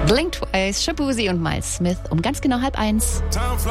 Blink Twice, Shaboozey und Miles Smith um ganz genau 12:30.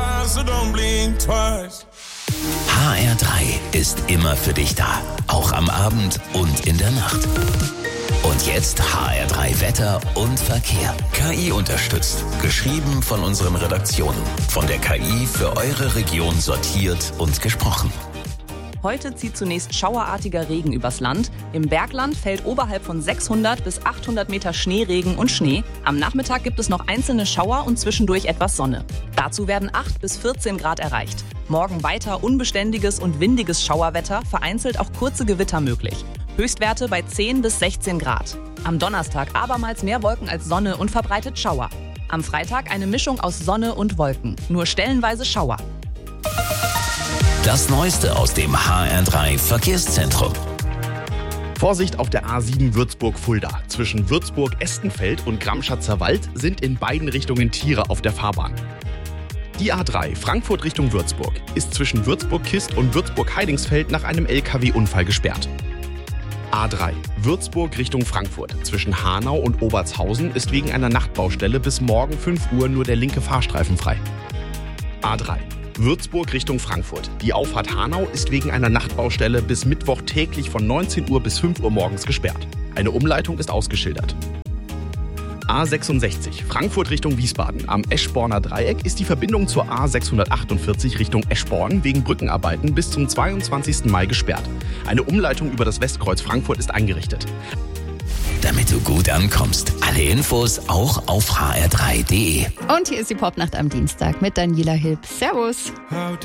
HR3 ist immer für dich da, auch am Abend und in der Nacht. Und jetzt HR3 Wetter und Verkehr. KI unterstützt. Geschrieben von unseren Redaktionen. Von der KI für eure Region sortiert und gesprochen. Heute zieht zunächst schauerartiger Regen übers Land. Im Bergland fällt oberhalb von 600 bis 800 Meter Schneeregen und Schnee. Am Nachmittag gibt es noch einzelne Schauer und zwischendurch etwas Sonne. Dazu werden 8 bis 14 Grad erreicht. Morgen weiter unbeständiges und windiges Schauerwetter, vereinzelt auch kurze Gewitter möglich. Höchstwerte bei 10 bis 16 Grad. Am Donnerstag abermals mehr Wolken als Sonne und verbreitet Schauer. Am Freitag eine Mischung aus Sonne und Wolken, nur stellenweise Schauer. Das Neueste aus dem HR3 Verkehrszentrum. Vorsicht auf der A7 Würzburg-Fulda. Zwischen Würzburg-Estenfeld und Gramschatzer Wald sind in beiden Richtungen Tiere auf der Fahrbahn. Die A3 Frankfurt Richtung Würzburg ist zwischen Würzburg-Kist und Würzburg-Heidingsfeld nach einem LKW-Unfall gesperrt. A3 Würzburg Richtung Frankfurt zwischen Hanau und Obertshausen ist wegen einer Nachtbaustelle bis morgen 5 Uhr nur der linke Fahrstreifen frei. A3 Würzburg Richtung Frankfurt. Die Auffahrt Hanau ist wegen einer Nachtbaustelle bis Mittwoch täglich von 19 Uhr bis 5 Uhr morgens gesperrt. Eine Umleitung ist ausgeschildert. A66 Frankfurt Richtung Wiesbaden. Am Eschborner Dreieck ist die Verbindung zur A648 Richtung Eschborn wegen Brückenarbeiten bis zum 22. Mai gesperrt. Eine Umleitung über das Westkreuz Frankfurt ist eingerichtet. Damit du gut ankommst. Alle Infos auch auf hr3.de. Und hier ist die Popnacht am Dienstag mit Daniela Hilb. Servus.